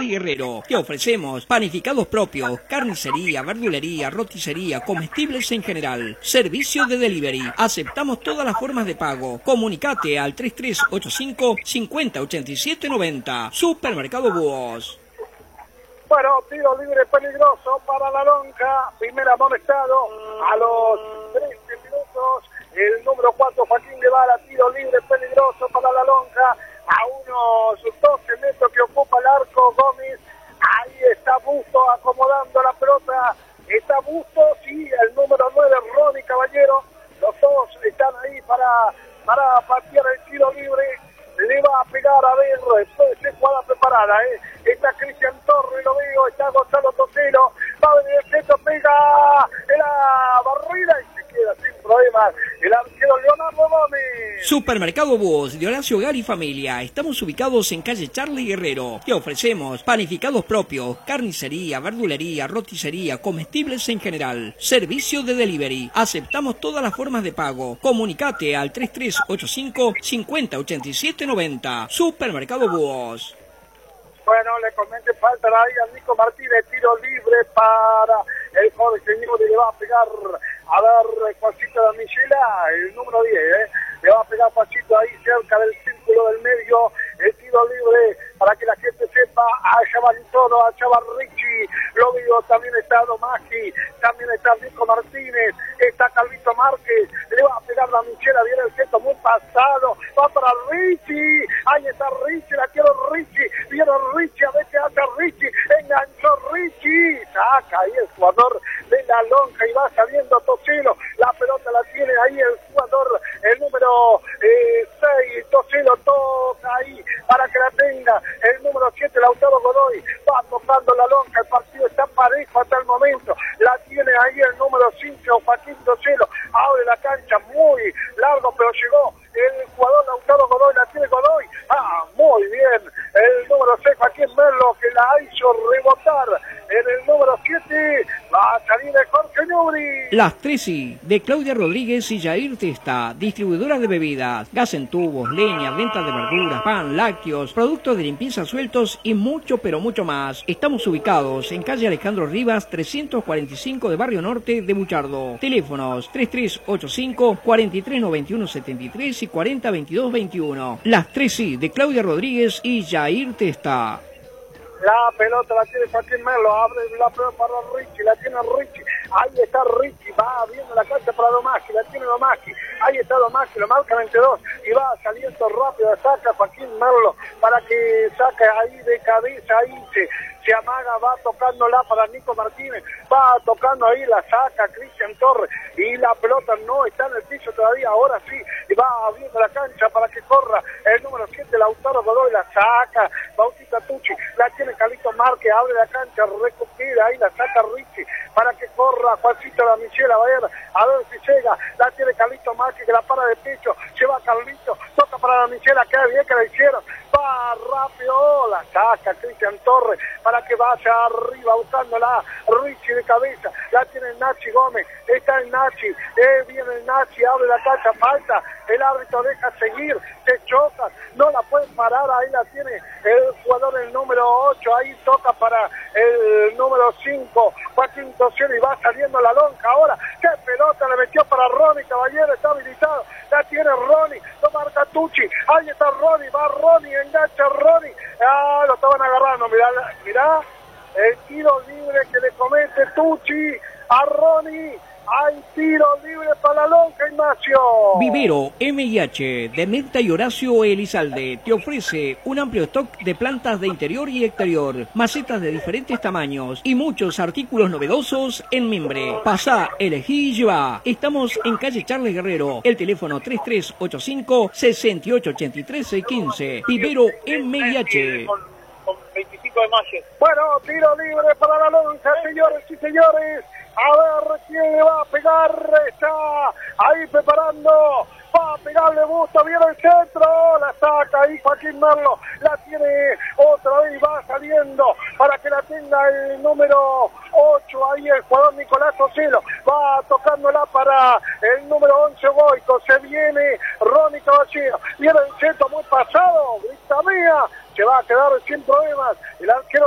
Charlie Guerrero. Te ofrecemos panificados propios, carnicería, verdulería, roticería, comestibles en general. Servicio de delivery. Aceptamos todas las formas de pago. Comunicate al 3385 50 87 90. Supermercado Búhos. Bueno, tiro libre peligroso para la lonja. Primer amonestado a los 13 minutos. El número 4, Joaquín Guevara, tiro libre peligroso para la lonja. A unos 12 metros que ocupa el arco Gómez. Ahí está Busto acomodando la pelota. Está Busto, sí, el número 9, Ronnie Caballero. Los dos están ahí para patear el tiro libre. Le va a pegar a ver, puede ser jugada preparada, Está Cristian Torres, lo veo, está Gonzalo Tocelo, va a venir el centro, pega en la barrida y se queda sin problemas el arquero Leonardo Gómez. Supermercado Búhos de Horacio Hogar y Familia. Estamos ubicados en calle Charlie Guerrero. Te ofrecemos panificados propios, carnicería, verdulería, roticería, comestibles en general. Servicio de delivery. Aceptamos todas las formas de pago. Comunicate al 3385 50 87 90. Supermercado Búhos. Bueno, le comento, falta ahí a Nico Martínez, tiro libre para el joven señor y le va a pegar a ver Juancito de Michela, el número 10, le va a pegar Juancito ahí cerca del círculo del medio, el tiro libre para que la gente sepa, a Chavalitono, a Chavarrichi, lo digo, también está Domagi, también está Nico Martínez, está Calvito Márquez, le va a pegar la Michela, viene el centro muy pasado, va para Richie, ahí está Richie, la quiero Richie, viene Richie, a ver qué hace Richie, enganchó Richie, saca ahí el jugador de la lonja y va saliendo Tocelo, la pelota la tiene ahí el jugador, el número 6, Tocelo toca ahí para que la tenga, el número 7, Lautaro Godoy, va tocando la lonja, el partido está parejo hasta el momento, la tiene ahí el número 5, Joaquín Tocelo, abre la cancha muy largo, pero llegó el jugador Lautaro Godoy, la tiene Godoy, muy bien, el número 6, Joaquín Merlo, que la hizo rebotar, en el número 7, va a salir de Jorge Nubri. Las 13 de Claudia Rodríguez y Jair Testa, distribuidoras de bebidas, gas en tubos, leña, ventas de verduras, pan, lácteos, productos de limpieza sueltos y mucho, pero mucho más. Estamos ubicados en calle Alejandro Rivas, 345 de Barrio Norte de Buchardo. Teléfonos 3385 4391 73 y 4022 21. Las 13 de Claudia Rodríguez y Jair Testa. La pelota la tiene Joaquín Merlo, abre la pelota para Richie, la tiene Richie, ahí está Richie, va abriendo la cancha para Domagi, la tiene Domagi, ahí está Domagi, lo marca 22 y va saliendo rápido, saca Joaquín Merlo para que saque ahí de cabeza, ahí se amaga, va tocándola para Nico Martínez, va tocando ahí, la saca Cristian Torres y la pelota no está en el piso todavía, ahora sí, y va abriendo la cancha para que corra el número 7, Lautaro Godoy, la saca Bautista Tucci, la tiene Calito Márquez, abre la cancha, recupera ahí, la saca Richie para que corra Juancito de Michela, a ver si llega, la tiene Calito Márquez que la para de pecho, lleva Carlito, toca para la Michela, queda bien que la hicieron, va rápido, la saca Cristian Torres para que vaya arriba buscándola, Richie de cabeza, la tiene el Nachi Gómez, está el Nachi, viene el Nachi, abre la cancha, falta, el árbitro deja seguir, se choca, no la puede parar, ahí la tiene el jugador el número 8, ahí toca para el número 5, Joaquín Tocelo y va saliendo la lonja ahora, qué pelota le metió para Ronnie Caballero, está habilitado, la tiene Ronnie, lo marca Tucci, ahí está Ronnie, va Ronnie, engancha Ronnie, lo estaban agarrando, mirá, el tiro libre que le comete Tucci a Ronnie. Hay tiro libre para la lonja, Ignacio. Vivero M&H de Mirta y Horacio Elizalde te ofrece un amplio stock de plantas de interior y exterior, macetas de diferentes tamaños y muchos artículos novedosos en mimbre. Pasá, elegí y lleva. Estamos en calle Charles Guerrero. El teléfono 3385 6883 615. Vivero M&H. Con 25 de mayo. Bueno, tiro libre para la lonja, señores y señores. A ver quién le va a pegar, está ahí preparando, va a pegarle Busto, viene el centro, la saca ahí Joaquín Merlo, la tiene otra vez, va saliendo para que la tenga el número 8, ahí el jugador Nicolás Tocelo, va tocándola para el número 11 Goico, se viene Ronnie Caballero, viene